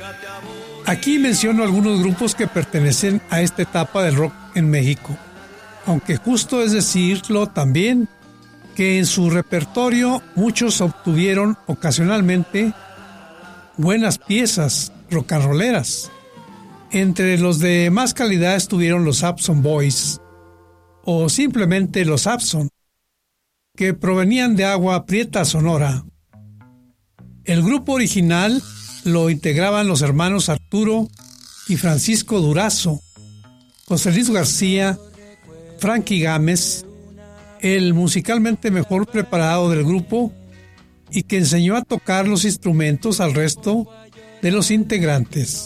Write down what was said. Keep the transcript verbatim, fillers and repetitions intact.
Aquí menciono algunos grupos que pertenecen a esta etapa del rock en México, aunque justo es decirlo también que en su repertorio muchos obtuvieron ocasionalmente buenas piezas rock and rolleras. Entre los de más calidad estuvieron los Abson Boys o simplemente los Abson, que provenían de Agua Prieta, Sonora. El grupo original lo integraban los hermanos Arturo y Francisco Durazo, José Luis García, Frankie Gámez, el musicalmente mejor preparado del grupo y que enseñó a tocar los instrumentos al resto de los integrantes.